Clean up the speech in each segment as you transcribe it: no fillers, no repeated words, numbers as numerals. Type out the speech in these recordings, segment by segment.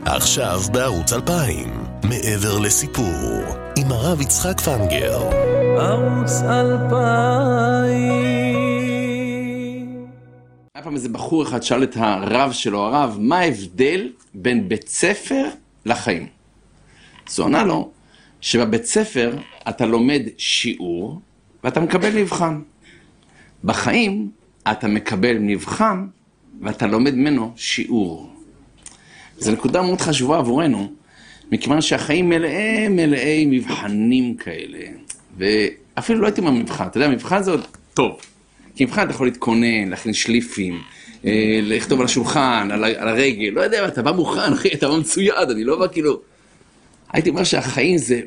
עכשיו בערוץ 2000, מעבר לסיפור, עם הרב יצחק פנגר. ערוץ 2000. היה פעם איזה בחור אחד שאל את הרב שלו, הרב, מה ההבדל בין בית ספר לחיים? אז הוא ענה לו, שבבית ספר אתה לומד שיעור ואתה מקבל מבחן. בחיים אתה מקבל מבחן ואתה לומד ממנו שיעור. זו נקודה מאוד חשובה עבורנו, מכיוון שהחיים מלאי מבחנים כאלה. ואפילו לא הייתי מהמבחן, אתה יודע, המבחן זה עוד טוב. כי מבחן אתה יכול להתכונן, להכין שליפים, לכתוב על השולחן, על הרגל, לא יודע, אתה בא מוכן, אחי, אתה בא מצויד, אני לא בא כאילו... הייתי אומר שהחיים זה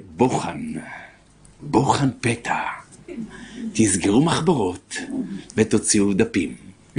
בוחן פתע. תסגרו מחברות ותוציאו דפים.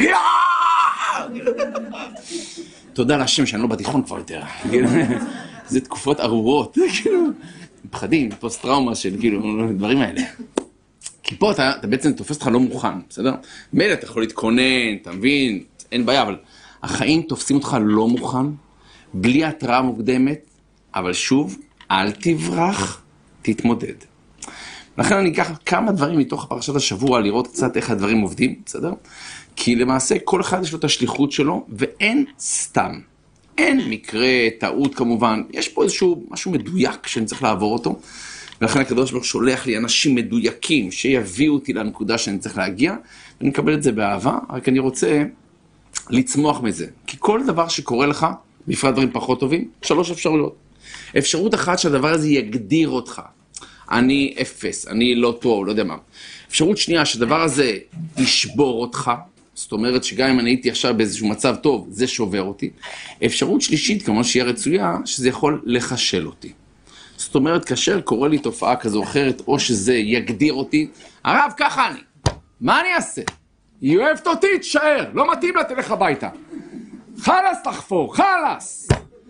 תודה להשם שאני לא בתיכון כבר יותר. זה תקופות ארורות, פחדים, פוסט טראומה של דברים האלה. כי פה אתה בעצם תופס אותך לא מוכן, בסדר? מילא אתה יכול להתכונן, אתה מבין, אין בעיה, אבל החיים תופסים אותך לא מוכן, בלי התראה מוקדמת, אבל שוב, אל תברח, תתמודד. לכן אני אקח כמה דברים מתוך פרשת השבוע, לראות קצת איך הדברים עובדים, בסדר? כי למעשה כל אחד יש לו את השליחות שלו, ואין סתם. אין מקרה, טעות כמובן, יש פה איזשהו משהו מדויק שאני צריך לעבור אותו, ולכן הקדוש ברוך הוא שולח לי אנשים מדויקים שיביאו אותי לנקודה שאני צריך להגיע, ואני מקבל את זה באהבה, רק אני רוצה לצמוח מזה. כי כל דבר שקורה לך, בפרט דברים פחות טובים, 3 אפשרויות. אפשרות אחת שהדבר הזה יגדיר אותך. אני אפס, אני לא טוב, לא יודע מה. אפשרות שנייה שהדבר הזה ישבור אותך, זאת אומרת שגם אם אני הייתי עכשיו באיזשהו מצב טוב, זה שובר אותי. אפשרות שלישית, כמו שיהיה רצויה, שזה יכול לחשל אותי. זאת אומרת, כאשר קורה לי תופעה כזו או אחרת, או שזה יגדיר אותי, הרב, ככה אני. מה אני אעשה? היא אוהבת אותי, תשאר, לא מתאים לה, תלך הביתה. חלס תחפור, חלס!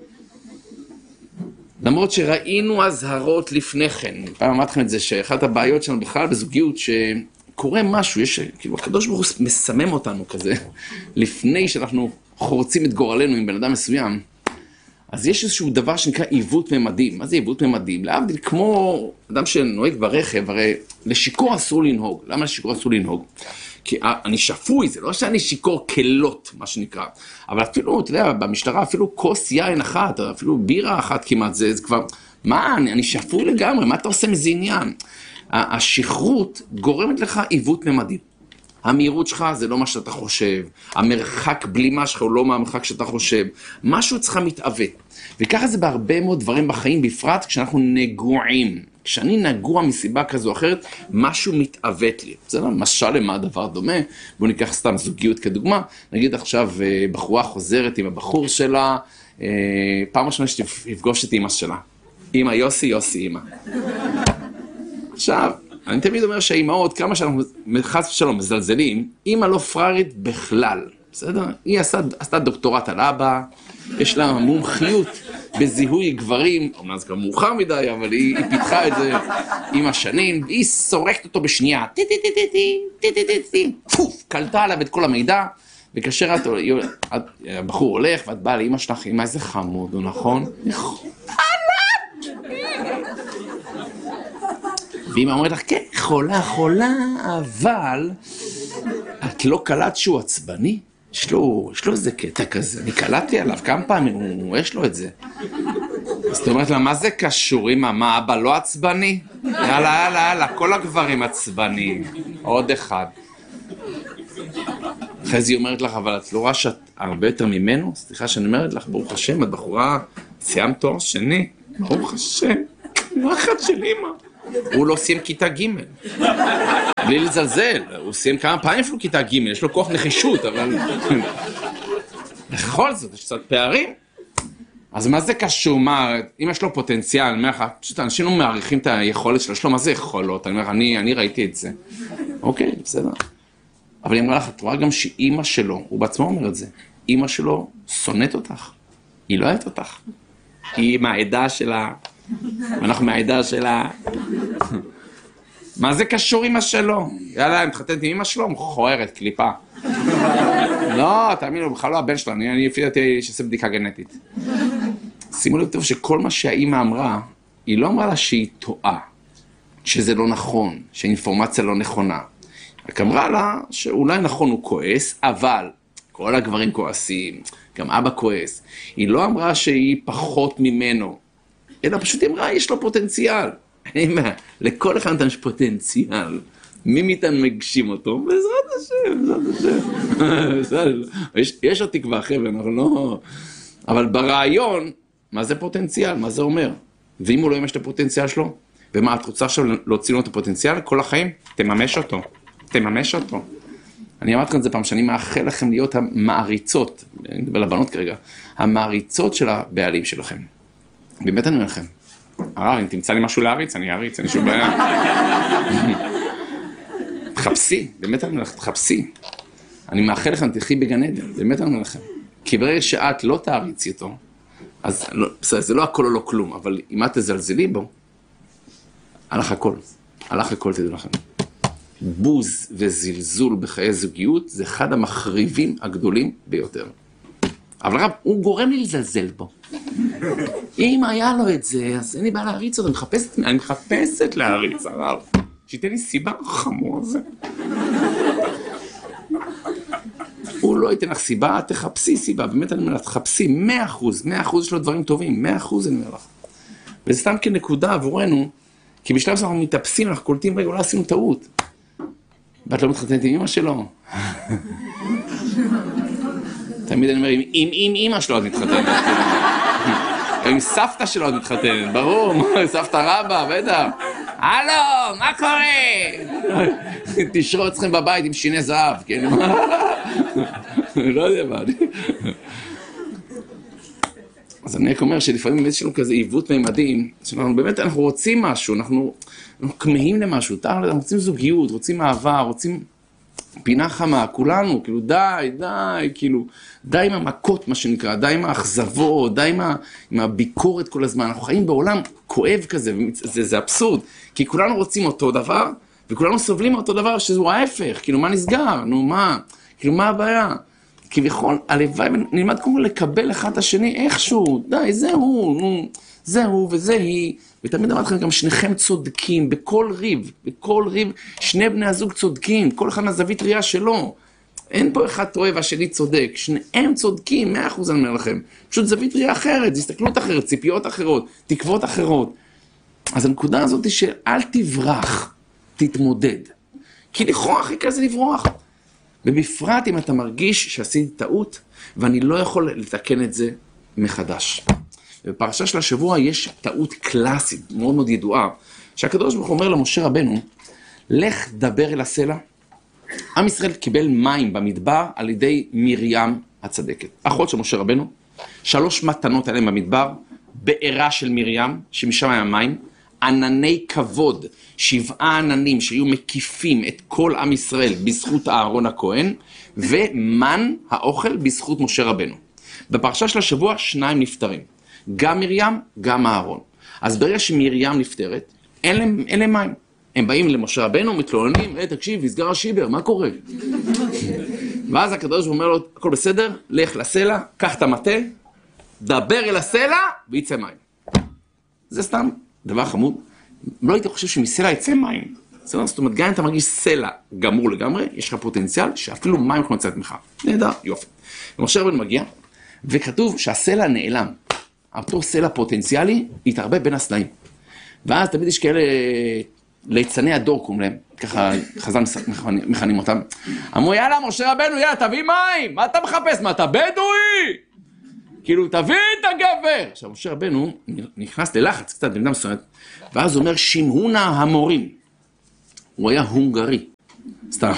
למרות שראינו הזהרות לפני כן, פעם אמרתי לכם את זה, שאחת הבעיות שלנו בכלל בזוגיות, שקורה משהו, יש, כאילו, הקדוש ברוך הוא מסמם אותנו כזה, לפני שאנחנו חורצים את גורלנו עם בן אדם מסוים, אז יש איזשהו דבר שנקרא עיוות ממדים. מה זה עיוות ממדים? להבדיל, כמו אדם שנוהג ברכב, הרי לשיקור אסור לנהוג. למה לשיקור אסור לנהוג? כי אני שפוי, זה לא שאני שיקור כלות, מה שנקרא. אבל אפילו, אתה יודע, במשטרה, אפילו כוס יין אחת, אפילו בירה אחת כמעט, זה כבר, מה, אני שפוי לגמרי, מה אתה עושה מזה עניין? השכרות גורמת לך עיוות ממדים. המהירות שלך זה לא מה שאתה חושב, המרחק בלימה שלך הוא לא מהמרחק שאתה חושב, משהו צריך מתעוות. וככה זה בהרבה מאוד דברים בחיים, בפרט כשאנחנו נגועים. כשאני נגוע מסיבה כזו או אחרת, משהו מתעוות לי. זה לא משל למה הדבר דומה, בואו ניקח סתם זוגיות כדוגמה, נגיד עכשיו בחורה חוזרת עם הבחור שלה, פעם ראשונה שתפגוש את אמא שלה. אמא יוסי, אמא. עכשיו, אני תמיד אומר שהאימהות, כמה שאנחנו חס ושלום מזלזלים, אימא לא פרארית בכלל, בסדר? היא עשתה דוקטורט על אבא, יש לה מומחיות בזיהוי גברים, אומנם זה כבר מאוחר מדי, אבל היא פיתחה את זה עם השנים, והיא שורקת אותו בשנייה, פוף, קלטה עליו את כל המידע, וכאשר הבחור הולך ואת באה לאמא שלך, אמא איזה חמוד, הוא נכון? ואמא אומרת לך, כן, חולה, אבל את לא קלט שהוא עצבני? יש לו איזה קטע כזה, אני קלטתי עליו כמה פעמים, יש לו את זה. אז זאת אומרת לה, מה זה קשור, אמא, מה, אבא לא עצבני? יאללה, כל הגברים עצבני, עוד אחד. אחרי זה היא אומרת לך, אבל את לא רואה שאת הרבה יותר ממנו? סליחה שאני אומרת לך, ברוך השם, את בחורה, סיימת תואר שני, ברוך השם, לא אחד של אמא. הוא לא סיים כיתה ג' בלי לזלזל, הוא סיים כמה פעמים אפילו כיתה ג', יש לו כוח נחישות, אבל בכל זאת יש קצת פערים. אז מה זה קשור? מה, אם יש לו פוטנציאל, אני אומר לך, פשוט אנשים לא מעריכים את היכולת שלו, מה זה יכולות? אני אומר לך, אני ראיתי את זה. אוקיי, בסדר. אבל היא אמרה לך, את רואה גם שאימא שלו, הוא בעצמו אומר את זה, אימא שלו שונאת אותך, היא לא אוהבת אותך, היא מהעדה שלה, אנחנו מהעדה שלה. מה זה קשור אמא שלו? יאללה, אני מתחתנת עם אמא שלו, מכוערת, קליפה. לא, תאמין לו, בכלל לא הבן שלנו, אני לפי דעתי שעושה בדיקה גנטית. שימו לב טוב שכל מה שהאימא אמרה, היא לא אמרה לה שהיא טועה, שזה לא נכון, שהאינפורמציה לא נכונה. רק אמרה לה שאולי נכון הוא כועס, אבל כל הגברים כועסים, גם אבא כועס. היא לא אמרה שהיא פחות ממנו, אלא פשוט אמרה, יש לו פוטנציאל. לכל אחד יש פוטנציאל. מי מאיתנו מגשים אותו? בעזרת השם. יש עוד תקווה, חבר'ה, אנחנו לא... אבל ברעיון, מה זה פוטנציאל? מה זה אומר? ואם הוא לא ימש את הפוטנציאל שלו, ומה, את רוצה עכשיו להוציא לו את הפוטנציאל? כל החיים, תממש אותו. תממש אותו. אני אמרתי כאן זה פעם, שאני מאחל לכם להיות המעריצות, אני מדבר לבנות כרגע, המעריצות של הבעלים שלכם. באמת אני אומר לכם. אם תמצא לי משהו להריץ, אני אריץ, אני שוב בעיה. תחפשי, באמת אני אומר לכם, תחפשי. אני מאחל לכם, תלכי בגן עדן, באמת אני אומר לכם. כי ברגע שאת לא תעריצי אותו, אז זה לא הכל או לא כלום, אבל אם את תזלזלי בו, הלך הכל. הלך הכל, תדעו לכם. בוז וזלזול בחיי זוגיות זה אחד המחריבים הגדולים ביותר. אבל הרב, הוא גורם לי לזלזל בו. אם היה לו את זה, אז אין לי בעיה להריץ אותו, אני מחפשת להריץ, הרב. שייתן לי סיבה חמור זה. הוא לא ייתן לך סיבה, תחפשי סיבה, באמת אני אומר לך, תחפשי 100% יש לו דברים טובים, 100% אני אומר לך. וזה סתם כנקודה עבורנו, כי בשלב שאנחנו מתאפסים, אנחנו קולטים רגע, אולי עשינו טעות. ואת לא מתחתנת עם אמא שלו. תמיד אני אומר, עם אמא שלו את מתחתנת. עם סבתא שלו את מתחתנת, ברור, סבתא רבא, בטח. הלו, מה קורה? תשרו אתכם בבית עם שיני זהב, כן? לא יודע מה. אז אני רק אומר שלפעמים יש לנו כזה עיוות מימדים, שאנחנו באמת, אנחנו רוצים משהו, אנחנו כמהים למשהו, אנחנו רוצים זוגיות, רוצים אהבה, רוצים פינה חמה, כולנו, כאילו די, כאילו, די עם המכות מה שנקרא, די עם האכזבות, די עם הביקורת כל הזמן, אנחנו חיים בעולם כואב כזה, זה אבסורד, כי כולנו רוצים אותו דבר, וכולנו סובלים אותו דבר שזהו ההפך, כאילו מה נסגר, נו מה, כאילו מה הבעיה? כביכול, הלוואי, נלמד כמו לקבל אחד את השני איכשהו, די, זהו וזה היא, ותמיד אמרתי לכם גם שניכם צודקים, בכל ריב, שני בני הזוג צודקים, כל אחד מהזווית ראייה שלו, אין פה אחד טועה והשני צודק, שניהם צודקים, 100% אני אומר לכם, פשוט זווית ראייה אחרת, הסתכלות אחרת, ציפיות אחרות, תקוות אחרות, אז הנקודה הזאת היא שאל תברח, תתמודד, כי לכאורה הכי כזה לברוח, ובפרט אם אתה מרגיש שעשיתי טעות, ואני לא יכול לתקן את זה מחדש. בפרשה של השבוע יש טעות קלאסית, מאוד מאוד ידועה, שהקדוש ברוך הוא אומר למשה רבנו, לך דבר אל הסלע. עם ישראל קיבל מים במדבר על ידי מרים הצדקת. אחות של משה רבנו, 3 מתנות עליהם במדבר, בעירה של מרים, שמשם היה מים, ענני כבוד, 7 עננים שהיו מקיפים את כל עם ישראל בזכות אהרון הכהן, ומן האוכל בזכות משה רבנו. בפרשה של השבוע 2 נפטרים, גם מרים, גם אהרון. אז ברגע שמרים נפטרת, אין להם מים. הם באים למשה רבנו, מתלוננים, תקשיב, נסגר השיבר, מה קורה? ואז הקדוש אומר לו, הכל בסדר, לך לסלע, קח את המטה, דבר אל הסלע, ויצא מים. זה סתם דבר חמוד. לא הייתי חושב שמסלע יצא מים. זאת אומרת, גם אם אתה מרגיש סלע גמור לגמרי, יש לך פוטנציאל שאפילו מים יכולים לצאת ממך. נהדר, יופי. ומשה רבנו מגיע, וכתוב שהסלע נעלם. אותו סלע פוטנציאלי יתערבב בין הסלעים. ואז תמיד יש כאלה ליצני הדור, קוראים להם, ככה חז"ל מכנים אותם. אמרו, יאללה, משה רבנו, יאללה, תביא מים, מה אתה מחפש? מה, אתה בדואי? כאילו, תביא את הגבר. עכשיו, משה רבנו נכנס ללחץ קצת במידה מסוימת, ואז הוא אומר, שמעונה המורים. הוא היה הונגרי. סתם.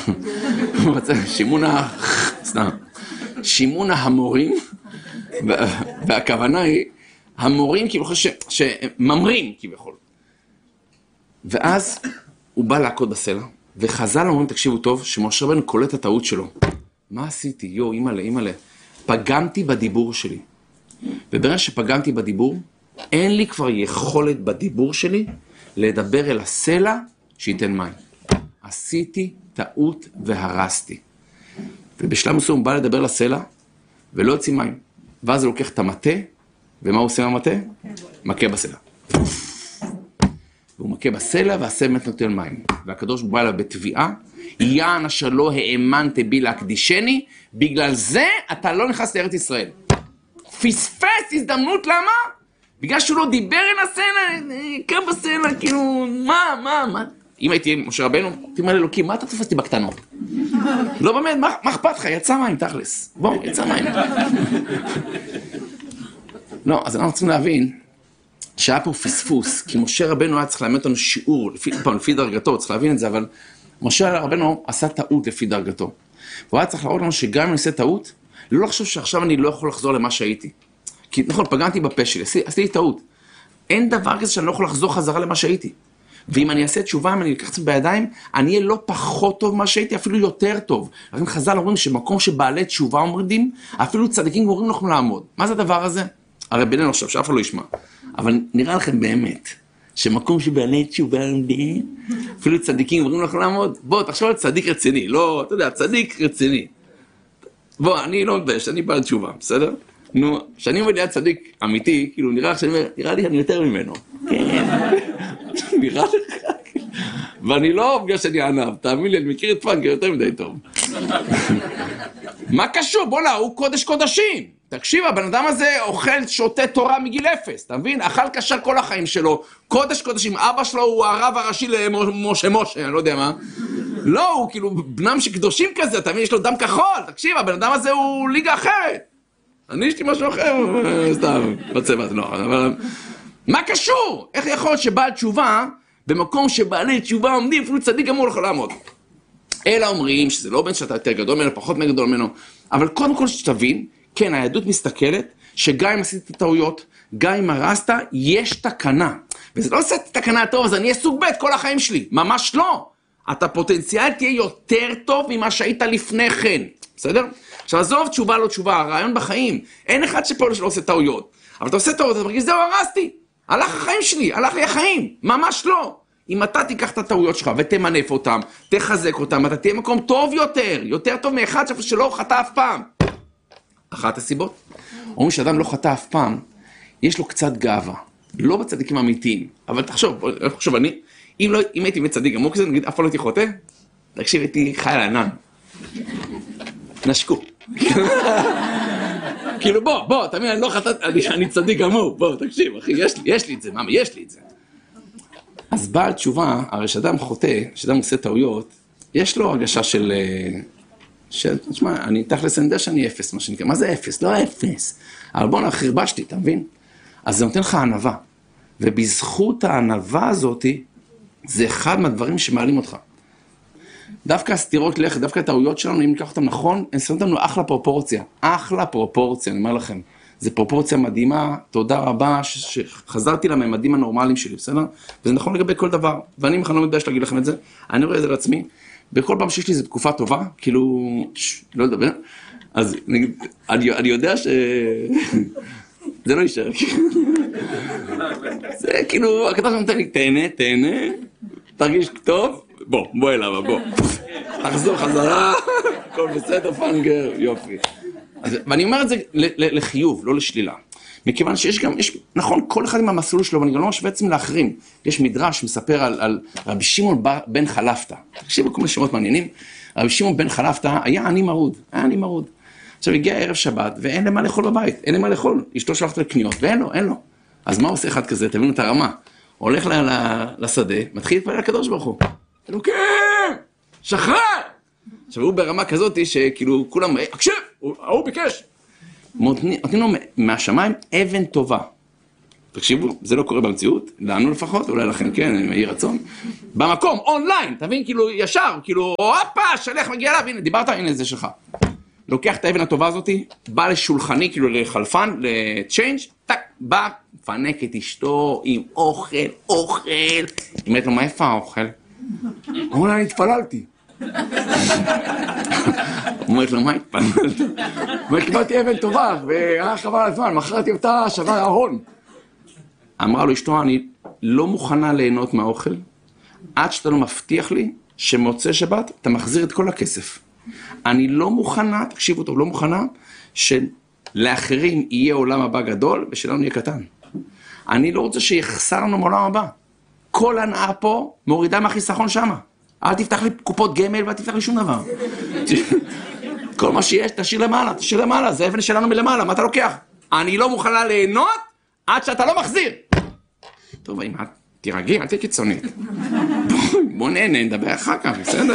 שמעונה המורים, והכוונה היא, המורים כאילו שממרים כביכול. ואז הוא בא להכות בסלע, וחז"ל אומרים, תקשיבו טוב, שמשה רבנו קולט את הטעות שלו. מה עשיתי? יו, אימא'לה. פגמתי בדיבור שלי. וברגע שפגמתי בדיבור, אין לי כבר יכולת בדיבור שלי לדבר אל הסלע שייתן מים. עשיתי טעות והרסתי. ובשלב מסוים הוא בא לדבר לסלע, ולא יוציא מים. ואז הוא לוקח את המטה, ומה הוא עושה מהמטה? מכה בסלע. והוא מכה בסלע, והסלע באמת נותן מים. והקדוש ברוך הוא בא אליו בתביעה, יען אשר לא האמנת בי להקדישני, בגלל זה אתה לא נכנס לארץ ישראל. פספס הזדמנות, למה? בגלל שהוא לא דיבר אל הסלע, קם בסלע, כאילו, מה? אם הייתי משה רבנו, תאמר לאלוקים, מה אתה תופסתי בקטנות? לא באמת, מה אכפת לך? יצא מים, תכלס. בוא, יצא מים. לא, אז אנחנו צריכים להבין שהיה פה פספוס, כי משה רבנו היה צריך ללמד אותנו שיעור, לפי דרגתו, צריך להבין את זה, אבל משה רבנו עשה טעות לפי דרגתו. והוא היה צריך להראות לנו שגם אם נעשה טעות, לא לחשוב שעכשיו אני לא יכול לחזור למה שהייתי. כי נכון, פגעתי בפה שלי, עשיתי טעות. אין דבר כזה שאני לא יכול לחזור חזרה למה שהייתי. ואם אני אעשה תשובה, אם אני אקח את זה בידיים, אני אהיה לא פחות טוב מה שהייתי, אפילו יותר טוב. לכן חז"ל אומרים שמקום שבעלי תשובה אומרים, אפילו צדיקים אומרים לכם לעמוד. מה זה הדבר הזה? הרי בינינו עכשיו, שאף אחד לא ישמע. אבל נראה לכם באמת, שמקום שבעלי תשובה עומדים, אפילו צדיקים אומרים לכם לעמוד. בוא, תחשוב על צדיק רציני, לא, אתה יודע, צדיק רציני. בוא, אני לא מתבייש, אני בעל תשובה, בסדר? נו, שאני עומד ליד צדיק אמיתי, כאילו נראה לי אני יותר ממנו. כן, נראה לך. ואני לא בגלל שאני ענב, תאמין לי, אני מכיר את פנקר יותר מדי טוב. מה קשור? בוא לה, הוא קודש קודשים. תקשיב, הבן אדם הזה אוכל, שותה תורה מגיל 0, אתה מבין? אכל קשר כל החיים שלו, קודש קודשים, אבא שלו הוא הרב הראשי למשה, אני לא יודע מה. לא, הוא כאילו בנם שקדושים כזה, אתה מבין? יש לו דם כחול, תקשיב, הבן אדם הזה הוא ליגה אחרת. אני יש לי משהו אחר, סתם, בצבע, לא, אבל... מה קשור? איך יכול להיות שבעל תשובה, במקום שבעלי תשובה עומדים, אפילו צדיק אמור לך לעמוד? אלא אומרים שזה לא בין שאתה יותר גדול ממנו, פחות גדול ממנו, אבל קודם כל שתבין, כן, היהדות מסתכלת, שגם אם עשית טעויות, גם אם הרסת, יש תקנה. וזה לא עושה תקנה טוב, אז אני אהיה סוג ב' כל החיים שלי. ממש לא. אתה פוטנציאל תהיה יותר טוב ממה שהיית לפני כן. בסדר? עכשיו, עזוב תשובה לא תשובה, הרעיון בחיים. אין אחד שפה שלא עושה טעויות. אבל אתה עושה טעויות, אתה מרגיש, זהו, הרסתי. הלך החיים שלי, הלך לי החיים. ממש לא. אם אתה תיקח את הטעויות שלך ותמנף אותם, תחזק אותם, אתה תהיה מקום טוב יותר טוב מאחד שלא חטא אף פעם. אחת הסיבות. אומרים שאדם לא חטא אף פעם, יש לו קצת גאווה. לא בצדיקים האמיתיים. אבל תחשוב, אם הייתי בצדיק גמור כזה, נגיד, אף פעם לא הייתי חוטא, תקשיב, הייתי חי על הענן. נשקו. כאילו בוא, תמיד אני לא חטאת, אני צדיק גמור, בוא, תקשיב, אחי, יש לי את זה, מאמי, יש לי את זה. אז בעל תשובה, הרי שאדם חוטא, שאדם עושה טעויות, יש לו הרגשה של... תשמע, אני תכלס אני יודע שאני אפס, מה שנקרא. מה זה אפס? לא אפס. אבל בוא חרבשתי, אתה מבין? אז זה נותן לך ענווה. ובזכות הענווה הזאת, זה אחד מהדברים שמעלים אותך. דווקא הסתירות לך, דווקא הטעויות שלנו, אם ניקח אותם נכון, הם שמים אותנו אחלה פרופורציה. אחלה פרופורציה, אני אומר לכם. זה פרופורציה מדהימה, תודה רבה שחזרתי לממדים הנורמליים שלי, בסדר? וזה נכון לגבי כל דבר. ואני בכלל לא מתבייש להגיד לכם את זה. אני רואה את זה לעצמי. בכל פעם שיש לי איזו תקופה טובה, כאילו, לא לדבר, אז נגיד, אני יודע ש... זה לא יישאר. זה כאילו, הקטע שנותן לי, תהנה, תרגיש טוב, בוא אליו, בוא. תחזור חזרה, הכל בסדר, פנגר, יופי. ואני אומר את זה לחיוב, לא לשלילה. מכיוון שיש גם, נכון, כל אחד עם המסלול שלו, ואני גם לא משווה בעצם לאחרים. יש מדרש מספר על רבי שמעון בן חלפתא. תקשיבו כל מיני שמות מעניינים. רבי שמעון בן חלפתא היה עני מרוד. עכשיו הגיע ערב שבת, ואין למה לאכול בבית, אין למה לאכול. אשתו שלחת לקניות, ואין לו. אז מה עושה אחד כזה? תבינו את הרמה. הולך לשדה, מתחיל להתפלל לקדוש ברוך הוא. אלוקים, שחרר! עכשיו הוא ברמה כזאת שכאילו כולם, הקשב, הוא ביקש. נותנים לו מהשמיים אבן טובה. תקשיבו, זה לא קורה במציאות, לנו לפחות, אולי לכם כן, אני מעיר רצון. במקום, אונליין, תבין, כאילו ישר, כאילו, הופה, שלח, מגיע אליו, הנה, דיברת, הנה זה שלך. לוקח את האבן הטובה הזאת, בא לשולחני, כאילו לחלפן, לצ'יינג', טק, בא, פנק את אשתו עם אוכל. היא אומרת לו, מה איפה האוכל? אולי אני התפללתי. אומרת לו, מה התפללת? וקיבלתי אבן טובה, והיה חבל הזמן, מכרתי אותה, שווה ההון. אמרה לו, אשתו, אני לא מוכנה ליהנות מהאוכל, עד שאתה לא מבטיח לי שמוצא שבת, אתה מחזיר את כל הכסף. אני לא מוכנה, תקשיבו טוב, לא מוכנה, לאחרים יהיה עולם הבא גדול, ושלנו יהיה קטן. אני לא רוצה שיחסר לנו מעולם הבא. כל הנאה פה מורידה מהחיסכון שמה. אל תפתח לי קופות גמל ואל תפתח לי שום דבר. כל מה שיש, תשאיר למעלה, זה אבן שלנו מלמעלה, מה אתה לוקח? אני לא מוכנה ליהנות עד שאתה לא מחזיר. טוב, אמא, תירגעי, אל תהיה קיצונית. בוא נהנה, נדבר אחר כך, בסדר?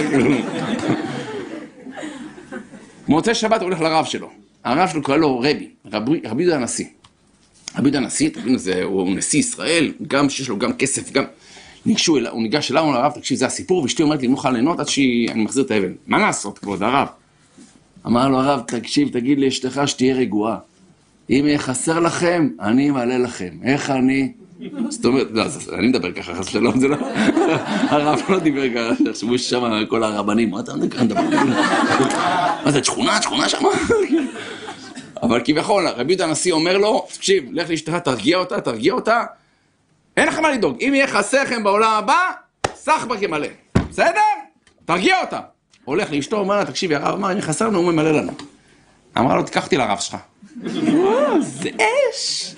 מוצא שבת הוא הולך לרב שלו. הרב שלו קורא לו רבי יהודה הנשיא. רבי יהודה הנשיא, תבינו, הוא נשיא ישראל, גם שיש לו גם כסף, גם... הוא ניגש אליו, לרב, תקשיב, זה הסיפור, ואשתי אומרת לי, נוכל ליהנות עד שאני מחזיר את האבן. מה לעשות, כבוד הרב? אמר לו הרב, תקשיב, תגיד לי אשתך שתהיה רגועה. אם יחסר לכם, אני מעלה לכם. איך אני? זאת אומרת, לא, אני מדבר ככה, חס ושלום, זה לא... הרב לא דיבר ככה, שחשבו ששם כל הרבנים, מה אתה מדבר ככה? מה זה, שכונה שם? אבל כביכול, רבי יהודה הנשיא אומר לו, תקשיב, לך לאשתך, תרגיע אותה, אין לכם מה לדאוג, אם יהיה חסר לכם בעולם הבא, סך ברכה מלא, בסדר? תרגיע אותה. הולך לאשתו, אומר לה, תקשיב, הרב אמר, אם חסר לנו, הוא ממלא לנו. אמרה לו, תיקח אותי לרב שלך. זה אש!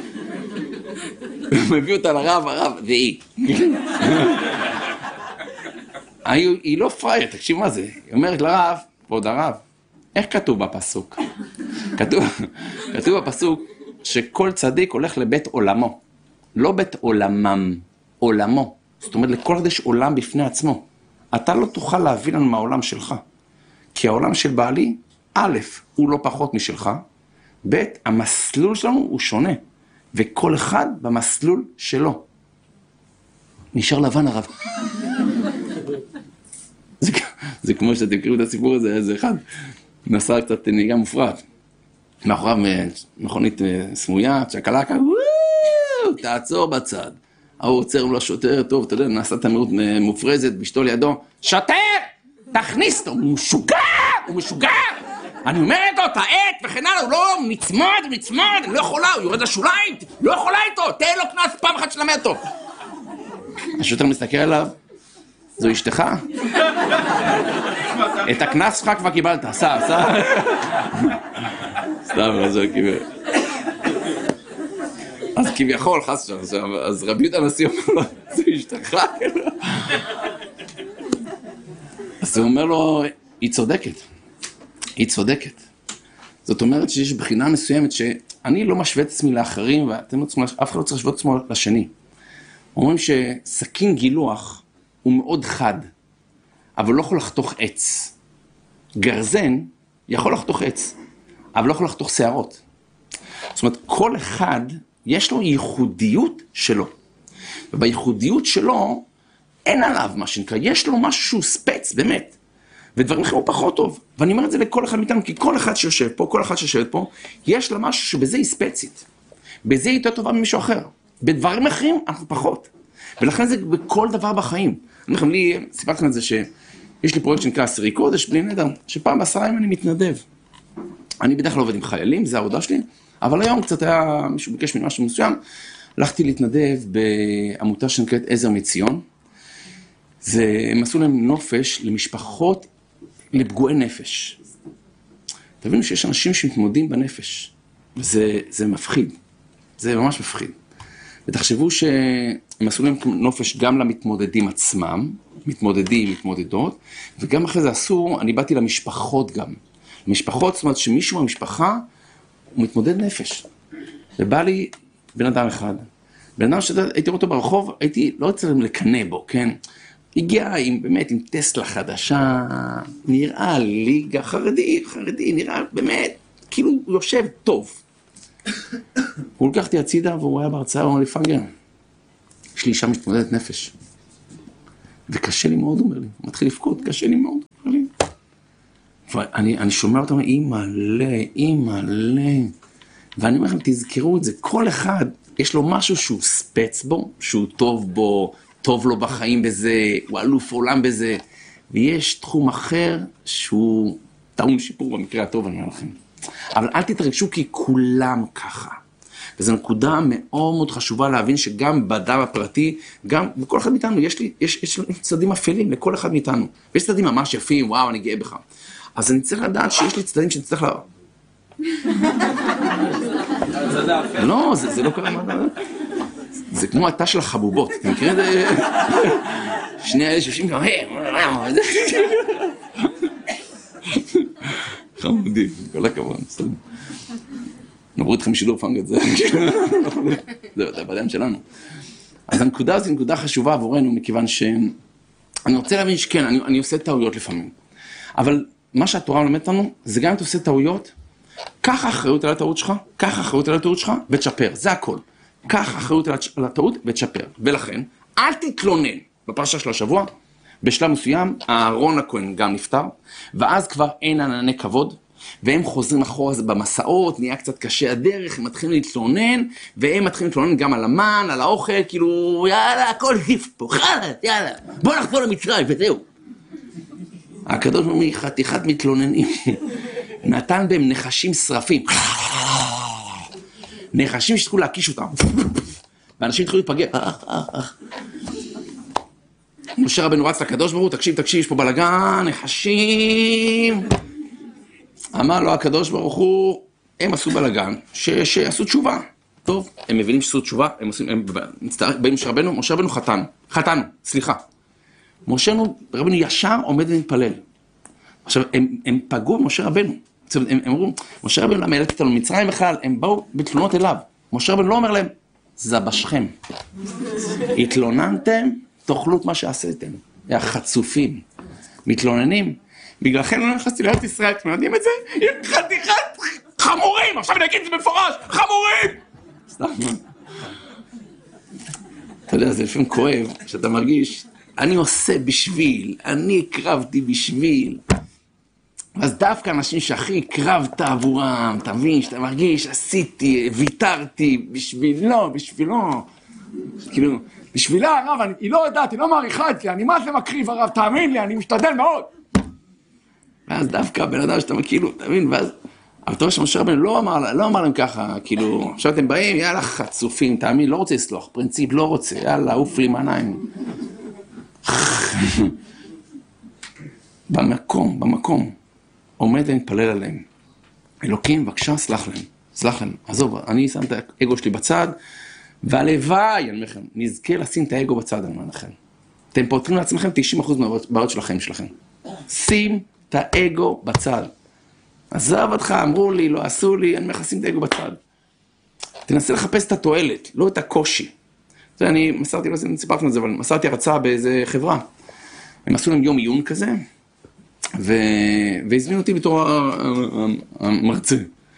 מביא אותה לרב, והיא. היא לא פרייר, תקשיב מה זה. היא אומרת לרב, כבוד הרב, איך כתוב בפסוק? כתוב בפסוק שכל צדיק הולך לבית עולמו. לא בית עולמם, עולמו. זאת אומרת, לכל אחד יש עולם בפני עצמו. אתה לא תוכל להביא לנו מהעולם שלך. כי העולם של בעלי, א', הוא לא פחות משלך, ב', המסלול שלנו הוא שונה. וכל אחד במסלול שלו. נשאר לבן הרב. זה כמו שאתם מכירים את הסיפור הזה, איזה אחד נסע קצת נהיגה מופרעת. מאחוריו מכונית סמויה, צ'קלקה, תעצור בצד. הוא עוצר לו שוטר, טוב, אתה יודע, נעשה תמירות מופרזת, בשתו לידו, שוטר! תכניס אותו, הוא משוגע! אני אומרת לו, תעט וכן הלאה, הוא לא מצמוד, אני לא יכולה, הוא יורד לשוליים, לא יכולה איתו, תן לו כנס פעם אחת שלמד אותו. השוטר מסתכל עליו, זו אשתך? את הכנס שלך כבר קיבלת, סע. סתם, אז כביכול, חס שם, אז רבי יהודה הנשיא אומר לו, זו אשתך? אז הוא אומר לו, היא צודקת. זאת אומרת שיש בחינה מסוימת שאני לא משווה את עצמי לאחרים, אף אחד לא צריך להשוות את עצמו לשני. אומרים שסכין גילוח הוא מאוד חד, אבל לא יכול לחתוך עץ. גרזן יכול לחתוך עץ, אבל לא יכול לחתוך שערות. זאת אומרת, כל אחד יש לו ייחודיות שלו. ובייחודיות שלו אין עליו מה שנקרא, יש לו משהו שהוא ספץ, באמת. ודברים אחרים הוא פחות טוב. ואני אומר את זה לכל אחד מאיתנו, כי כל אחד שיושב פה, כל אחד שיושבת פה, יש לה משהו שבזה היא ספצית. בזה היא יותר טובה ממישהו אחר. בדברים אחרים אנחנו פחות. ולכן זה בכל דבר בחיים. אני אומר לכם, סיפרתי לכם את זה שיש לי פרויקט שנקרא עשירי קודש, בלי נדר, שפעם ב10 ימים אני מתנדב. אני בדרך כלל עובד עם חיילים, זה העבודה שלי, אבל היום קצת היה, מישהו ביקש ממני משהו מסוים, הלכתי להתנדב בעמותה שנקראת עזר מציון. הם עשו להם נופש למשפחות לפגועי נפש. תבינו שיש אנשים שמתמודדים בנפש, וזה מפחיד, זה ממש מפחיד. ותחשבו שהם עשו להם נופש גם למתמודדים עצמם, מתמודדות, וגם אחרי זה אני באתי למשפחות גם. למשפחות, זאת אומרת שמישהו מהמשפחה הוא מתמודד נפש. ובא לי בן אדם אחד. בן אדם שהייתי רואה אותו ברחוב, הייתי לא רוצה לקנא בו, כן? הגיע באמת עם טסלה חדשה, נראה ליגה חרדי, נראה באמת, כאילו הוא יושב טוב. הוא לקחתי הצידה והוא היה בהרצאה, הוא אמר לי, פנגר, יש לי אישה מתמודדת נפש. וקשה לי מאוד, הוא אומר לי, הוא מתחיל לפקוד, קשה לי מאוד, הוא אומר לי. ואני שומע אותם, אימא'לה. ואני אומר לכם, תזכרו את זה, כל אחד יש לו משהו שהוא ספץ בו, שהוא טוב בו, טוב לו בחיים בזה, הוא אלוף עולם בזה, ויש תחום אחר שהוא טעון שיפור במקרה הטוב, אני אומר לכם. אבל אל תתרגשו כי כולם ככה. וזו נקודה מאוד מאוד חשובה להבין שגם בדם הפרטי, גם בכל אחד מאיתנו, יש צדדים אפלים לכל אחד מאיתנו. ויש צדדים ממש יפים, וואו, אני גאה בך. אז אני צריך לדעת שיש לי צדדים שאני צריך לא, זה לא קרה. זה כמו התא של החבובות. אתה מכיר את זה? שני האלה שישים גם, חמודי, כל הכבוד. נעבור איתכם שידור פאנגט, זה הבעיה שלנו. אז הנקודה הזו היא נקודה חשובה עבורנו, מכיוון אני רוצה להבין שכן, אני עושה טעויות לפעמים. אבל מה שהתורה מלמדת לנו, זה גם אם אתה עושה טעויות, קח אחריות על הטעות שלך, קח אחריות על הטעות שלך, ותשפר, זה הכל. קח אחריות על הטעות, ותשפר. ולכן, אל תתלונן. בפרשה של השבוע, בשלב מסוים, אהרון הכהן גם נפטר, ואז כבר אין ענני כבוד, והם חוזרים אחורה במסעות, נהיה קצת קשה הדרך, הם מתחילים להתלונן, והם מתחילים להתלונן גם על המן, על האוכל, כאילו, יאללה, הכל היף פה, חלט, יאללה, בוא נחזור למצרים, וזהו. הקדוש ברוך הוא חתיכת מתלוננים, נתן בהם נחשים שרפים, נחשים שתחילו להקיש אותם, ואנשים התחילו להתפגר, משה רבנו רץ לקדוש ברוך הוא, תקשיב, יש פה בלגן, נחשים. אמר לו הקדוש ברוך הוא, הם עשו בלגן, שעשו תשובה. טוב, הם מבינים שעשו תשובה, הם באים משה רבנו חתנו, סליחה. משה רבנו ישר עומד ומתפלל. עכשיו, הם פגעו במשה רבנו. הם אמרו, משה רבנו למה העליתי אותנו מצרים בכלל, הם באו בתלונות אליו. משה רבנו לא אומר להם, זבשכם. התלוננתם, תאכלו את מה שעשיתם. חצופים, מתלוננים. בגללכם לא נכנסתי לארץ ישראל, אתם יודעים את זה? עם חתיכת חמורים, עכשיו אני אגיד את זה במפורש, חמורים! סתם. אתה יודע, זה לפעמים כואב, שאתה מרגיש, אני עושה בשביל, אני הקרבתי בשביל. אז דווקא אנשים שהכי הקרבת עבורם, אתה מבין, שאתה מרגיש, עשיתי, ויתרתי, בשבילו. כאילו, בשבילה הרב, היא לא יודעת, היא לא מעריכה את זה, אני מה זה מקריב הרב, תאמין לי, אני משתדל מאוד. ואז דווקא בן אדם שאתה כאילו, תאמין, ואז, אבל אתה רואה שמשה רבנו לא אמר להם ככה, כאילו, עכשיו אתם באים, יאללה חצופים, תאמין, לא רוצה לסלוח, פרינציפ לא רוצה, יאללה, עוף לי מעניים. במקום, עומד ומתפלל עליהם. אלוקים, בבקשה, סלח להם, עזוב, אני שם את האגו שלי בצד, והלוואי, אני אומר לכם, נזכה לשים את האגו בצד, אני אומר לכם. אתם פותרים לעצמכם 90% מהבעיות של החיים שלכם. שים את האגו בצד. עזב אותך, אמרו לי, לא עשו לי, אני מכסים את האגו בצד. תנסה לחפש את התועלת, לא את הקושי. זה אני מסרתי, לא סיפרתי את זה, אבל מסרתי הרצאה באיזה חברה. הם עשו להם יום עיון כזה, והזמינו אותי בתור המרצה.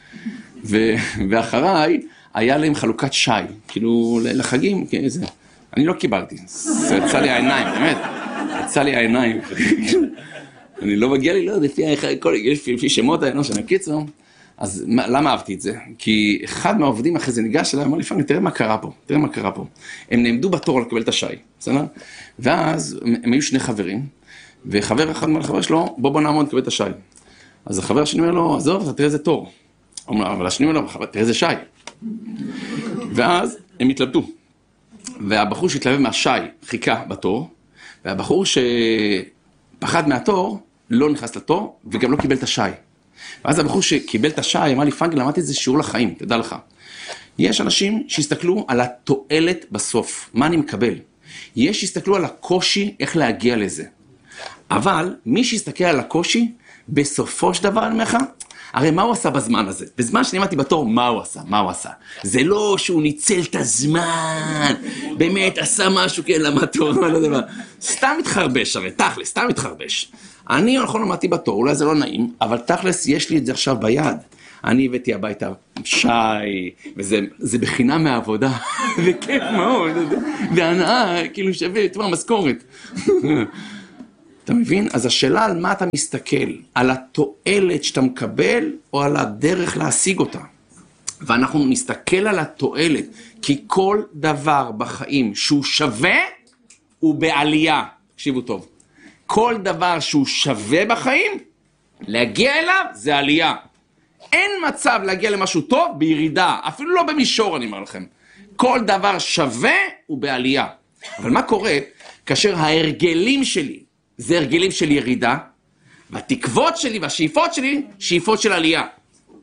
ואחריי, היה להם חלוקת שי, כאילו לחגים, איזה. אני לא קיבלתי, זה יצא לי העיניים, באמת, יצא לי העיניים. אני לא מגיע לי, לא, לפי שמות האנוש, שאני קיצור, אז למה אהבתי את זה? כי אחד מהעובדים אחרי זה ניגש אליי, אמר לי, פאנגי, תראה מה קרה פה. הם נעמדו בתור לקבל את השי, בסדר? ואז הם היו שני חברים, וחבר אחד מהחבר שלו, בוא נעמוד לקבל את השי. אז החבר השני אומר לו, עזוב, אתה תראה איזה תור. אבל השני אומר לו, תראה איזה שי. ואז הם התלבטו. והבחור שהתלבט מהשי חיכה בתור, והבחור שפחד מהתור לא נכנס לתור, וגם לא קיבל את השי. ואז הבחור שקיבל את השי אמר לי, פאנגי, למדתי את זה שיעור לחיים, תדע לך. יש אנשים שהסתכלו על התועלת בסוף, מה אני מקבל. יש שהסתכלו על הקושי, איך להגיע לזה. אבל מי שהסתכל על הקושי, בסופו של דבר, אני אומר לך, הרי מה הוא עשה בזמן הזה? בזמן שנעמדתי בתור, מה הוא עשה? זה לא שהוא ניצל את הזמן, באמת עשה משהו כן למתור, לא דבר. סתם מתחרבש הרי, תכלס, סתם מתחרבש. אני נכון עמדתי בתור, אולי זה לא נעים, אבל תכלס יש לי את זה עכשיו ביד. אני הבאתי הביתה שי, וזה בחינם מהעבודה, וכיף מאוד, והנאה, כאילו שווה, תבוא משכורת. אתה מבין? אז השאלה על מה אתה מסתכל, על התועלת שאתה מקבל, או על הדרך להשיג אותה. ואנחנו נסתכל על התועלת, כי כל דבר בחיים שהוא שווה, הוא בעלייה. תקשיבו טוב. כל דבר שהוא שווה בחיים, להגיע אליו זה עלייה. אין מצב להגיע למשהו טוב בירידה, אפילו לא במישור אני אומר לכם. כל דבר שווה הוא בעלייה. אבל מה קורה כאשר ההרגלים שלי, זה הרגלים של ירידה, והתקוות שלי והשאיפות שלי, שאיפות של עלייה.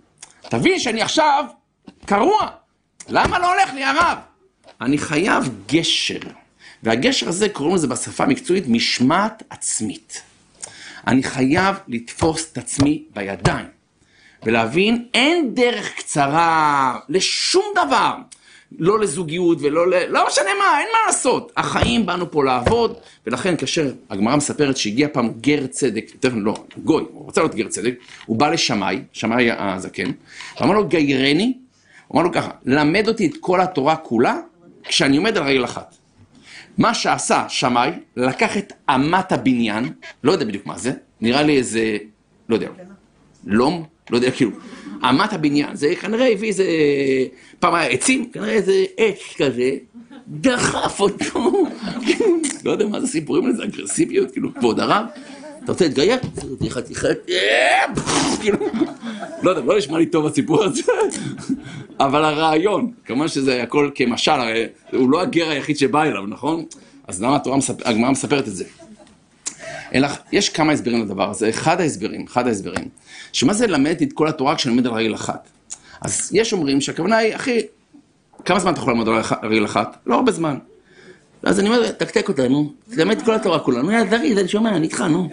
תבין שאני עכשיו קרוע. למה לא הולך לי הרב? אני חייב גשר. והגשר הזה קוראים לזה בשפה המקצועית משמעת עצמית. אני חייב לתפוס את עצמי בידיים. ולהבין, אין דרך קצרה לשום דבר. לא לזוגיות ולא לא משנה מה, אין מה לעשות. החיים באנו פה לעבוד, ולכן כאשר הגמרא מספרת שהגיע פעם גר צדק, לא, גוי, הוא רוצה להיות גר צדק, הוא בא לשמאי, שמאי הזקן, ואמר לו גיירני, הוא אמר לו ככה, למד אותי את כל התורה כולה, כשאני עומד על רגל אחת. מה שעשה שמאי, לקח את אמת הבניין, לא יודע בדיוק מה זה, נראה לי איזה, לא יודע, לום, לא יודע, כאילו, אמת הבניין, זה כנראה הביא איזה, פעם היה עצים, כנראה איזה עץ כזה, דחף אותו, לא יודע מה זה סיפורים לזה, אגרסיביות, כאילו, כבוד הרב, אתה רוצה להתגייר? חתיכת, כאילו, לא יודע, לא נשמע לי טוב הסיפור הזה, אבל הרעיון, כמובן שזה הכל כמשל, הוא לא הגר היחיד שבא אליו, נכון? אז למה הגמרא מספרת את זה? אלא יש כמה הסברים לדבר הזה, אחד ההסברים, שמה זה למד את כל התורה כשאני עומד על רגל אחת? אז יש אומרים שהכוונה היא, אחי, כמה זמן אתה יכול לעמוד על רגל אחת? לא הרבה זמן. אז אני אומר, תקתק אותנו, תלמד את כל התורה כולנו, דרי, אני שומע, אני איתך, נו.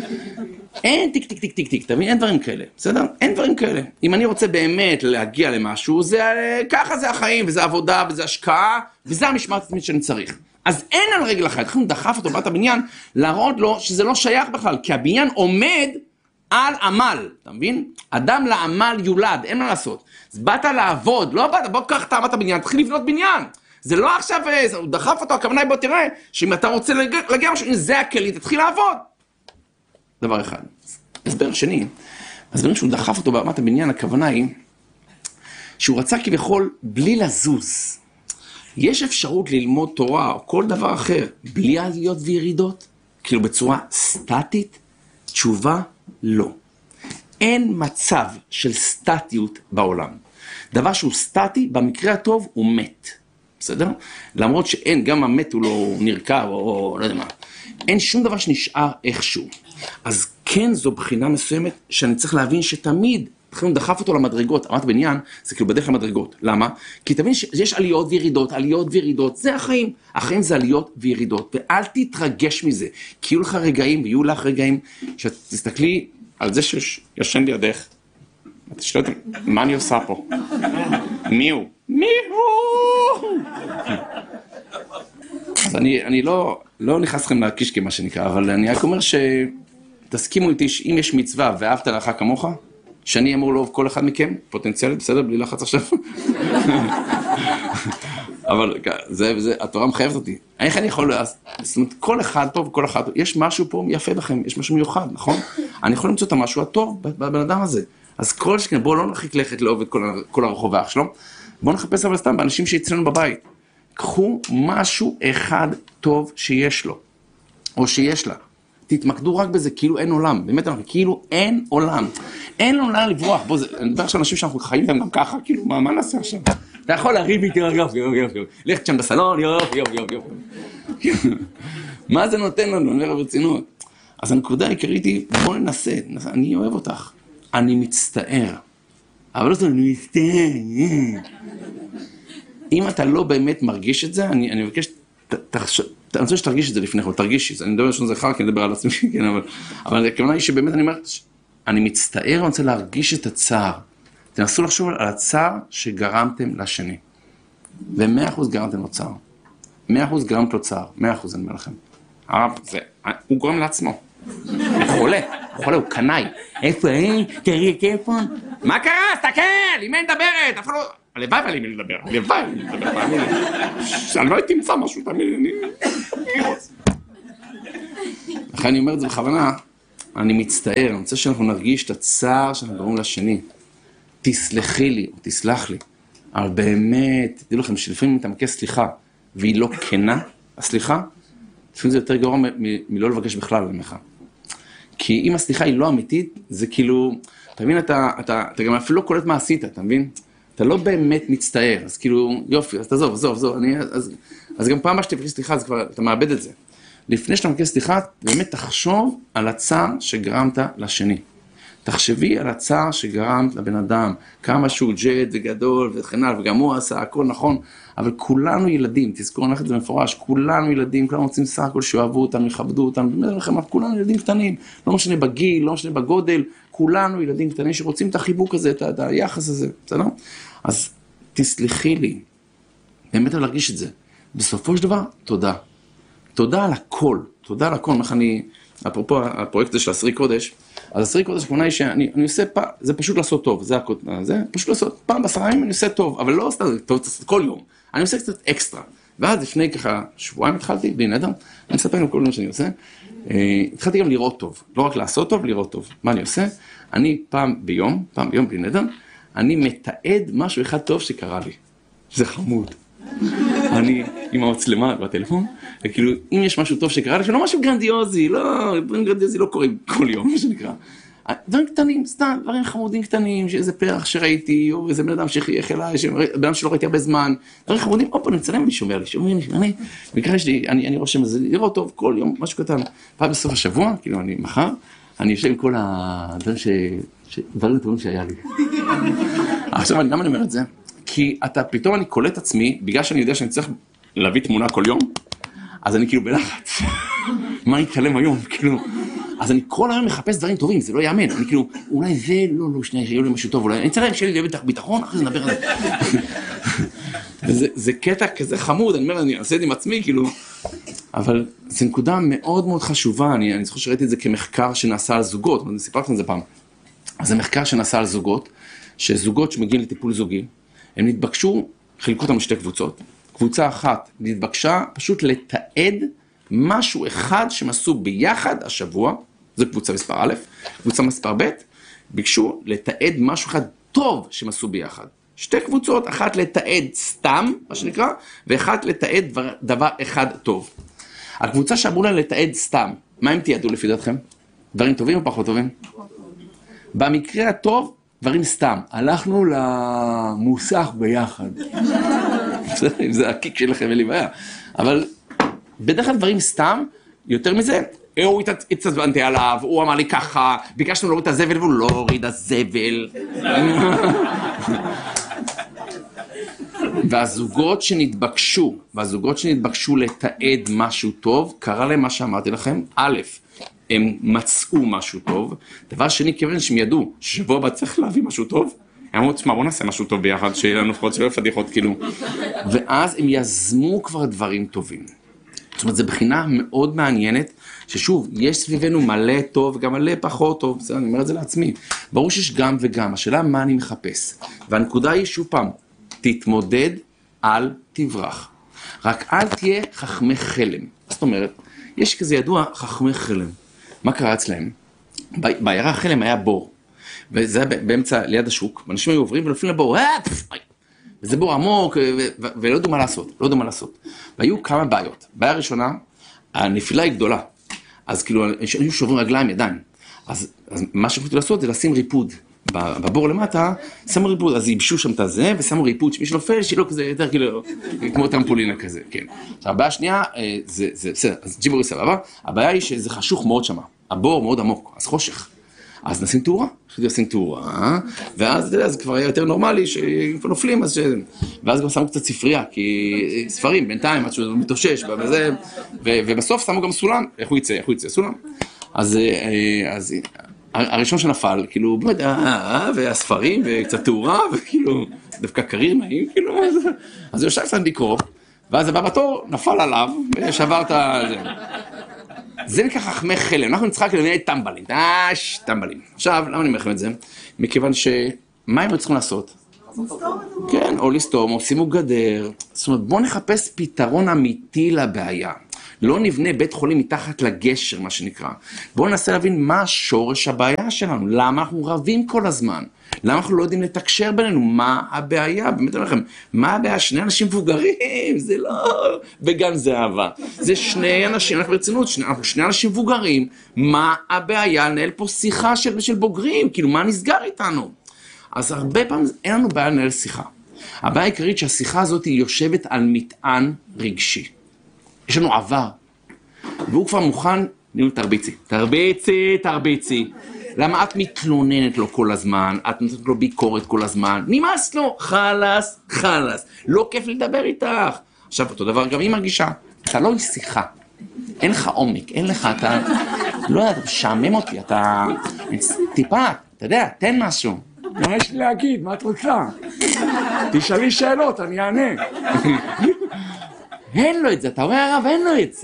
אין טיק, טיק, טיק, טיק, טיק, תבין, אין דברים כאלה, בסדר? אין דברים כאלה. אם אני רוצה באמת להגיע למשהו, ככה זה החיים, וזה עבודה, וזה השקעה, וזה המשמעת עצמית שאני צריך. אז אין על רגל אחת, אנחנו דחף אותו בת הבניין, להראות לו שזה לא שייך בכלל, כי הבניין עומד על עמל, אתה מבין? אדם לעמל יולד, אין מה לעשות. אז באת לעבוד, לא באת, בוא קח את בת הבניין, תתחיל לבנות בניין. זה לא עכשיו, הוא דחף אותו, הכוונה היא בוא תראה, שאם אתה רוצה להגיע משהו, זה הכלי, תתחיל לעבוד. דבר אחד. הסבר שני, הסברים שהוא דחף אותו במת הבניין, הכוונה היא, שהוא רצה כביכול בלי לזוז. יש אפשרות ללמוד תורה או כל דבר אחר, בלי עליות וירידות? כאילו בצורה סטטית? תשובה, לא. אין מצב של סטטיות בעולם. דבר שהוא סטטי, במקרה הטוב הוא מת. בסדר? למרות שאין, גם המת הוא לא נרכב או לא יודע מה. אין שום דבר שנשאר איכשהו. אז כן זו בחינה מסוימת שאני צריך להבין שתמיד, אנחנו דחף אותו למדרגות, אמת בניין, זה כאילו בדרך למדרגות. למה? כי תבין שיש עליות וירידות, עליות וירידות, זה החיים. החיים זה עליות וירידות, ואל תתרגש מזה. כי יהיו לך רגעים ויהיו לך רגעים, שתסתכלי על זה שישן לידך. אתה שואלת, מה אני עושה פה? מי הוא? מי הוא? אז אני לא נכנס לכם להקיש כמה שנקרא, אבל אני רק אומר שתסכימו איתי שאם יש מצווה ואהבת לך כמוך, שאני אמור לאהוב כל אחד מכם, פוטנציאלית, בסדר? בלי לחץ עכשיו. אבל התורה מחייבת אותי. איך אני יכול, זאת אומרת, כל אחד פה וכל אחד, יש משהו פה יפה בכם, יש משהו מיוחד, נכון? אני יכול למצוא את המשהו הטוב בבן אדם הזה. אז כל שכן, בואו לא נחליק לכת לאהוב את כל הרחוב האח שלו, בואו נחפש אבל סתם באנשים שאצלנו בבית. קחו משהו אחד טוב שיש לו, או שיש לה. תתמקדו רק בזה, כאילו אין עולם. באמת, כאילו אין עולם. אין לנו לאן לברוח. בוא, אני מדבר עכשיו אנשים שאנחנו חיים להם גם ככה, כאילו, מה נעשה עכשיו? אתה יכול להריב איתי, יופי. לכת שם בסלון, יופי. מה זה נותן לנו? אני אומר ברצינות. אז הנקודה העיקרית היא, בוא ננסה, אני אוהב אותך. אני מצטער. אבל לא זאת, אני מצטער. אם אתה לא באמת מרגיש את זה, אני מבקש, אני רוצה שתרגיש את זה לפני כל, תרגישי, אני מדבר שזה חר, כי אני מדבר על עצמי, כן, אבל הכוונה היא שבאמת אני אומר, אני מצטער, אני רוצה להרגיש את הצער. תנסו לחשוב על הצער שגרמתם לשני. ו100% גרמתם לו צער. 100% גרמת לו צער, 100% אני אומר לכם. הוא גורם לעצמו. הוא חולה, הוא קנאי. איפה, תראי את טלפון? מה קרה? תסתכל, עם מי מדברת? אף לא... הלוואי ועלי מי לדבר, אני לא הייתי תמצא משהו, תאמין לי, לכן אני אומר את זה בכוונה, אני מצטער, אני רוצה שאנחנו נרגיש את הצער שאנחנו גורמים לשני, תסלחי לי, או תסלח לי, אבל באמת, תדעו לכם, שלפעמים אתה מבקש סליחה, והיא לא כנה, הסליחה, לפעמים זה יותר גרוע מלא לבקש בכלל, למך. כי אם הסליחה היא לא אמיתית, זה כאילו, אתה מבין, אתה גם אפילו לא קולט מה עשית, אתה מבין? אתה לא באמת מצטער, אז כאילו, יופי, אז תעזוב, אז גם פעם שתבקש סליחה, אז כבר, אתה מאבד את זה. לפני שאתה מבקש סליחה, באמת תחשוב על הצער שגרמת לשני. תחשבי על הצער שגרמת לבן אדם, כמה שהוא ג'ד וגדול וכן הלאה, וגם הוא עשה הכל נכון, אבל כולנו ילדים, תזכור, אני הולך את זה מפורש, כולנו ילדים, כולנו רוצים סך הכל שאוהבו אותנו, יכבדו אותנו, באמת לכם, כולנו ילדים קטנים, לא משנה בגיל, לא משנה בגודל, כולנו ילדים קטנים שרוצים את החיבוק הזה, את היחס הזה, בסדר? אז תסלחי לי, באמת להרגיש את זה. בסופו של דבר, תודה. תודה על הכל, תודה על הכל, איך אני, אפרופו הפרויקט הזה של 10 קודש, אז 10 קודש הכוונה היא שאני עושה פעם, זה פשוט לעשות טוב, זה פשוט לעשות, פעם ב10 ימים אני עושה טוב, אבל לא סתם, טוב, כל יום, אני עושה קצת אקסטרה, ואז לפני ככה שבועיים התחלתי, בלי נדר, אני מספר לנו כל מה שאני עושה, התחלתי גם לראות טוב, לא רק לעשות טוב, לראות טוב, מה אני עושה? אני פעם ביום בלי נדר, אני מתעד משהו אחד טוב שקרה לי, זה חמוד. אני עם המצלמה בטלפון, וכאילו, אם יש משהו טוב שקרה לי, שלא משהו גרנדיוזי, דברים גרנדיוזי לא קורים כל יום, מה שנקרא. דברים קטנים, סתם, דברים חמודים קטנים, שאיזה פרח שראיתי, או איזה בן אדם שחייך אליי, בן אדם שלא ראיתי הרבה זמן, דברים חמודים, אופה, אני מצלם ואני שומר לי, בקרה שלי, אני רושם את זה, לראות טוב כל יום, משהו קטן. פעם בסוף השבוע, כאילו, אני מחר, אני יושב עם כל הדברים טובים שהיה לי. עכשיו, למה אני אומר את זה? כי פתאום אני קולט עצמי, בגלל שאני יודע שאני צריך להביא תמונה כל יום, אז אני כאילו בלחץ. מה יתקלם היום? כאילו, אז אני כל היום מחפש דברים טובים, זה לא יאמן. אני כאילו, אולי זה, לא, שנייה, יהיו לי משהו טוב, אולי, אני צריך שיהיה לי ביטחון, אחרי זה נדבר על זה. זה קטע כזה חמוד, אני אומר, אני אעשה את זה עם עצמי, כאילו, אבל זו נקודה מאוד מאוד חשובה, אני זוכר שראיתי את זה כמחקר שנעשה על זוגות, אני סיפרתי על זה פעם. אז זה מחקר שנעשה על זוגות, שזוגות שמגיעים לטיפול זוגי, הם נתבקשו, חילקו אותם לשתי קבוצות. קבוצה אחת נתבקשה פשוט לתעד משהו אחד שהם עשו ביחד השבוע, זו קבוצה מספר א', קבוצה מספר ב', ביקשו לתעד משהו אחד טוב שהם עשו ביחד. שתי קבוצות, אחת לתעד סתם, מה שנקרא, ואחת לתעד דבר אחד טוב. הקבוצה שאמרו לה לתעד סתם, מה הם תיעדו לפי דעתכם? דברים טובים או פחות טובים? במקרה הטוב, דברים סתם. הלכנו למוסך ביחד. אם זה הקיק שלכם, אין לי בעיה. אבל בדרך כלל דברים סתם, יותר מזה, הוא התעצבנתי עליו, הוא אמר לי ככה, ביקשנו להוריד את הזבל והוא לא הוריד הזבל. והזוגות שנתבקשו לתעד משהו טוב, קרה להם מה שאמרתי לכם, א', הם מצאו משהו טוב, דבר שני, כיוון שהם ידעו ששבוע הבא צריך להביא משהו טוב, הם אמרו, תשמע, בוא נעשה משהו טוב ביחד, שיהיה לנו לפחות שלא פדיחות, כאילו. ואז הם יזמו כבר דברים טובים. זאת אומרת, זו בחינה מאוד מעניינת, ששוב, יש סביבנו מלא טוב, גם מלא פחות טוב, בסדר, אני אומר את זה לעצמי. ברור שיש גם וגם, השאלה מה אני מחפש. והנקודה היא, שוב פעם, תתמודד, אל תברח. רק אל תהיה חכמי חלם. זאת אומרת, יש כזה ידוע חכמי חלם. מה קרה אצלהם? בעיירה חלם היה בור. וזה היה באמצע ליד השוק, ואנשים היו עוברים ונופלים לבור, וזה בור עמוק, ולא ידעו מה לעשות, והיו כמה בעיות. בעיה ראשונה, הנפילה היא גדולה, אז כאילו, היו שוברים רגליים, ידיים, אז מה שהחליטו לעשות זה לשים ריפוד, בבור למטה, שמו ריפוד, אז ייבשו שם את הזה, ושמו ריפוד, שמי שנופל, שיהיה לו כזה יותר כאילו, כמו טרמפולינה כזה, כן. עכשיו, הבעיה השנייה, זה בסדר, אז ג'יבורי סבבה, הבעיה היא שזה חשוך מאוד שמה, הבור מאוד עמוק, אז חושך. אז נשים תאורה, ואז זה כבר היה יותר נורמלי, שכבר נופלים, ואז גם שמו קצת ספרייה, כי ספרים בינתיים, עד שהוא מתאושש, ובסוף שמו גם סולם, איך הוא יצא, סולם. אז הראשון שנפל, כאילו, והספרים, וקצת תאורה, וכאילו, דווקא קריר נעים, כאילו, אז הוא יושב קצת לקרוא, ואז הבא בתור נפל עליו, ושבר את זה. זה נקרא חכמי חלם, אנחנו נצחק לנהל טמבלים. עכשיו, למה אני אומר לכם את זה? מכיוון מה הם צריכים לעשות? כן, או לסתום, או שימו גדר. זאת אומרת, בואו נחפש פתרון אמיתי לבעיה. לא נבנה בית חולים מתחת לגשר, מה שנקרא. בואו ננסה להבין מה שורש הבעיה שלנו. למה אנחנו רבים כל הזמן? למה אנחנו לא יודעים לתקשר בינינו? מה הבעיה? באמת אומר לכם, מה הבעיה? שני אנשים מבוגרים, זה לא... וגם זה אהבה. זה שני אנשים, אנחנו ברצינות, שני אנשים מבוגרים. מה הבעיה? לנהל פה שיחה של בוגרים, כאילו מה נסגר איתנו? אז הרבה פעמים אין לנו בעיה לנהל שיחה. הבעיה העיקרית שהשיחה הזאת היא יושבת על מטען רגשי. יש לנו עבר, והוא כבר מוכן, תרביצי. למה את מתלוננת לו כל הזמן, את נותנת לו ביקורת כל הזמן, נמאס לו, חלס, לא כיף לדבר איתך. עכשיו, אותו דבר גם היא מרגישה, אתה לא שיחה, אין לך עומק, אין לך, אתה, לא יודע, אתה משעמם אותי, אתה טיפה, אתה יודע, תן משהו. מה יש לי להגיד, מה את רוצה? תשאלי שאלות, אני אענה. אין לו את זה, אתה רואה הרב, אין לו את זה.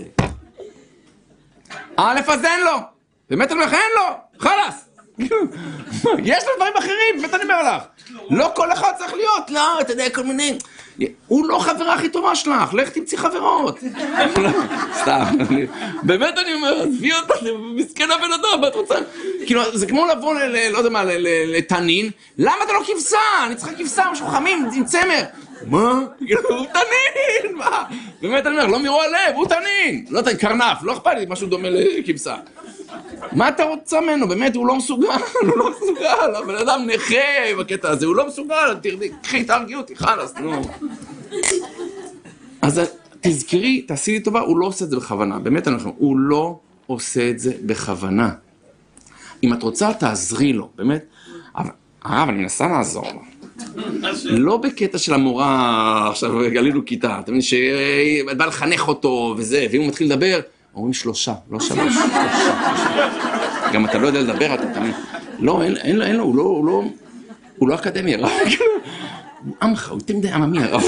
אז אין לו. באמת אני אומר לך, אין לו, חלס. יש לו דברים אחרים, באמת אני אומר לך. לא כל אחד צריך להיות, לא, אתה יודע, כל מיני... הוא לא חברה הכי טובה שלך, לך תמציא חברות. סתם, באמת אני אומר, עזבי אותה, מסכן הבן אדם, מה את רוצה? כאילו, זה כמו לבוא, לא יודע מה, לתנין, למה אתה לא כבשה? אני צריכה כבשה, משהו חמים, עם צמר. מה? הוא תנין, מה? באמת אני אומר, לא מרוע לב, הוא תנין. לא תנין, קרנף, לא אכפת לי, משהו דומה לכבשה. מה אתה רוצה ממנו? באמת, הוא לא מסוגל, הבן אדם נכה בקטע הזה, הוא לא מסוגל, קחי, תרגיע אותי, חלס, נו. אז תזכרי, תעשי לי טובה, הוא לא עושה את זה בכוונה, באמת אני אומר, הוא לא עושה את זה בכוונה. אם את רוצה, תעזרי לו, באמת. הרב, אני מנסה לעזור לו. לא בקטע של המורה, עכשיו גלינו כיתה, אתה מבין שבא לחנך אותו וזה, ואם הוא מתחיל לדבר, אומרים 3, לא 3. גם אתה לא יודע לדבר, אתה מבין. לא, אין לו, הוא לא אקדמי, הרב. הוא עמך, הוא יותר מדי עממי, הרב.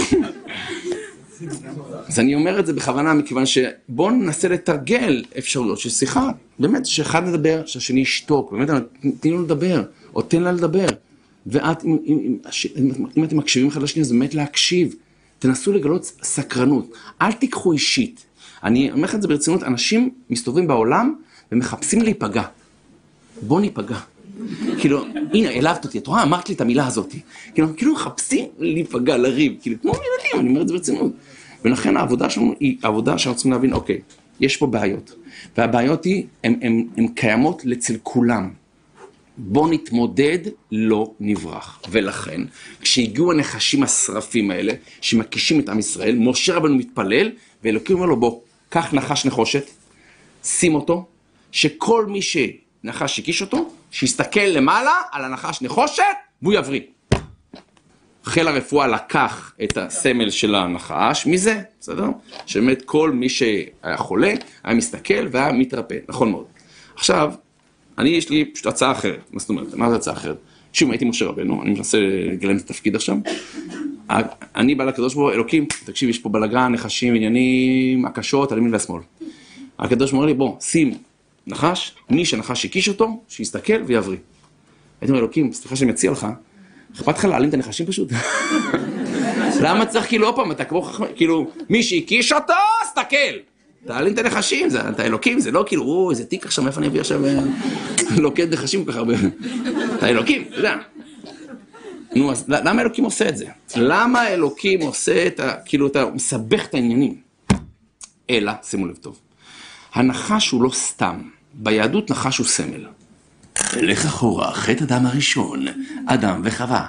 אז אני אומר את זה בכוונה, מכיוון שבואו ננסה לתרגל אפשרויות של שיחה. באמת, שאחד נדבר, שהשני ישתוק. באמת, תן לו לדבר, או תן לה לדבר. ואת, אם אתם מקשיבים אחד לשני, אז באמת להקשיב. תנסו לגלות סקרנות. אל תיקחו אישית. אני אומר לך את זה ברצינות, אנשים מסתובבים בעולם ומחפשים להיפגע. בוא ניפגע. כאילו, הנה, העלבת אותי, את רואה, אמרת לי את המילה הזאת. כאילו מחפשים להיפגע, לריב, כאילו, כמו ילדים, אני אומר את זה ברצינות. ולכן העבודה שלנו היא עבודה שאנחנו צריכים להבין, אוקיי, יש פה בעיות. והבעיות הן קיימות אצל כולם. בוא נתמודד, לא נברח. ולכן, כשהגיעו הנחשים השרפים האלה, שמקישים את עם ישראל, משה רבנו מתפלל, ואלוקים אומר לו, בוא, קח נחש נחושת, שים אותו, שכל מי שנחש הקיש אותו, שיסתכל למעלה על הנחש נחושת, והוא יבריא. חיל הרפואה לקח את הסמל של הנחש, מזה, בסדר? שבאמת כל מי שהיה חולה, היה מסתכל והיה מתרפא, נכון מאוד. עכשיו, יש לי פשוט הצעה אחרת, מה זאת אומרת? מה זה הצעה אחרת? שוב, הייתי משה רבנו, אני מנסה לגלם את התפקיד עכשיו. אני בא לקדוש ברוך הוא, אלוקים, תקשיב, יש פה בלגן, נחשים, עניינים, הקשות, על ימין והשמאל. הקדוש ברוך הוא אומר לי, בוא, שים נחש, מי שנחש הקיש אותו, שיסתכל ויבריא. הייתי אומר, אלוקים, סליחה שאני מציע לך, אכפת לך להעלים את הנחשים פשוט? למה צריך כאילו עוד פעם, אתה כמו חכם, כאילו, מי שהקיש אותו, סתכל. תעלים את הנחשים, אתה אלוקים, זה לא כאילו, איזה תיק עכשיו, איפה אני אביא עכשיו לוקד נחשים כל כך הרבה. אתה אלוקים, אתה יודע. נו, אז למה אלוקים עושה את זה? למה אלוקים עושה את כאילו, אתה מסבך את העניינים? אלא, שימו לב טוב, הנחש הוא לא סתם, ביהדות נחש הוא סמל. לך אחורה, חטא אדם הראשון, אדם וחווה.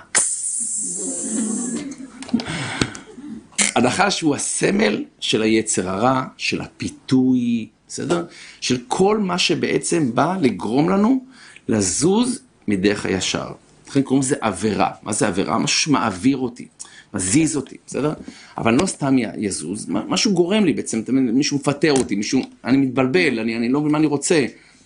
הנחש הוא הסמל של היצר הרע, של הפיתוי, בסדר? של כל מה שבעצם בא לגרום לנו לזוז מדרך הישר. לכן קוראים לזה עבירה. מה זה עבירה? משהו שמעביר אותי, מזיז אותי, בסדר? אבל לא סתם יזוז, משהו גורם לי בעצם, מישהו מפטר אותי, אני מתבלבל, אני לא מבין מה אני רוצה.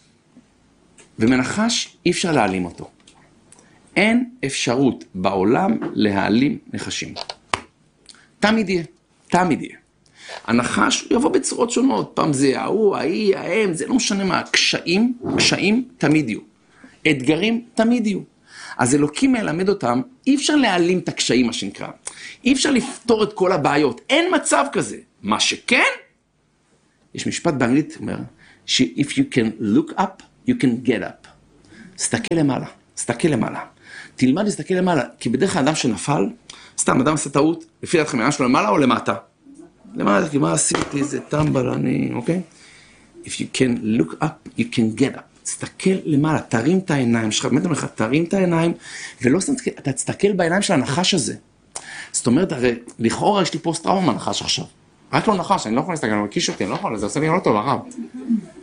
ומנחש אי אפשר להעלים אותו. אין אפשרות בעולם להעלים נחשים. תמיד יהיה. הנחש הוא יבוא בצורות שונות, פעם זה ההוא, ההיא, ההם, זה לא משנה מה, קשיים תמיד יהיו. אתגרים תמיד יהיו. אז אלוקים מלמד אותם, אי אפשר להעלים את הקשיים, מה שנקרא. אי אפשר לפתור את כל הבעיות, אין מצב כזה. מה שכן, יש משפט באנגלית, אומר, if you can look up, you can get up. סתכל למעלה. תלמד להסתכל למעלה, כי בדרך כלל אדם שנפל, סתם אדם עשה טעות, לפי דעתכם, העניין שלו למעלה או למטה? למעלה, כי מה עשיתי, איזה טמבל אני, אוקיי? If you can look up, you can get up. תסתכל למעלה, תרים את העיניים שלך, באמת אומר לך, תרים את העיניים, ולא סתם, אתה תסתכל בעיניים של הנחש הזה. זאת אומרת, הרי, לכאורה יש לי פוסט טראומה מהנחש עכשיו. רק לא נחש, אני לא יכול להסתכל, אני מקיש אותי, אני לא יכול, זה עושה לי לא טוב, הרב.